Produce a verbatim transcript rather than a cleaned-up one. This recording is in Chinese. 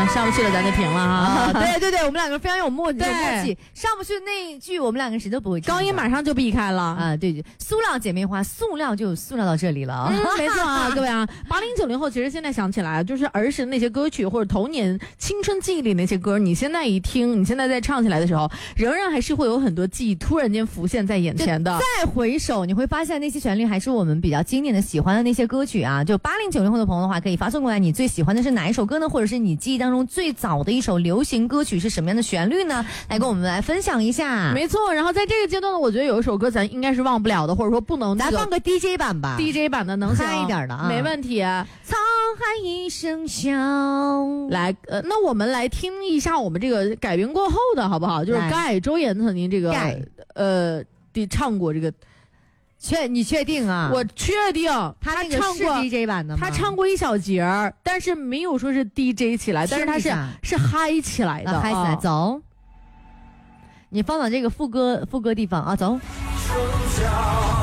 啊，上不去了咱就停了哈、 啊。对对对，我们两个非常有默契， 对默契，上不去那一句我们两个谁都不会唱。 高音马上就避开了啊，对对，塑料姐妹花，塑料就塑料到这里了。 嗯，没错啊，各位啊，八零九零后其实现在想起来，就是儿时那些歌曲或者童年青春记忆里那些歌，你现在一听，你现在在唱起来的时候，仍然还是会有很多记忆突然间浮现在眼前的。 再回首，你会发现那些旋律还是我们比较经典的、喜欢的那些歌曲啊。就八零九零后的朋友的话，可以发送过来，你最喜欢的是哪一首歌呢？或者是你记忆当中最早的一首流行歌曲是什么样的旋律呢？来跟我们来分享一下。 没错，然后在这个阶段呢，我觉得有一首歌咱应该是忘不了的，或者说不能、这个。 咱放个 D J 版吧 ，D J 版的能嗨一点的啊， 没问题。 沧海一声笑， 来，呃，那我们来听一下我们这个改编过后的好不好？就是盖周岩曾经这个呃唱过这个。 确你确定啊？ 我确定， 他那个是 D J 版的吗？ 他唱过一小节儿，但是没有说是 D J 起来，但是他是是嗨起来的， 嗨起来，走。你放到这个副歌副歌地方啊，走。